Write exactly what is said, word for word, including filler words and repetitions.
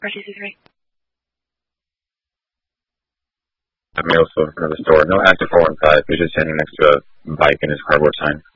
R C C three. I'm also from the store. No active four one five. He's just standing next to a bike and his cardboard sign.